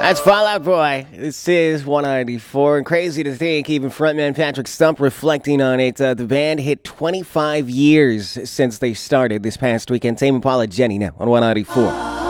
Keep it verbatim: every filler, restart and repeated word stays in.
That's Fall Out Boy. This is one ninety-four, and crazy to think, even frontman Patrick Stump reflecting on it. Uh, the band hit twenty-five years since they started this past weekend. Tame Impala, Jenny now on one ninety-four.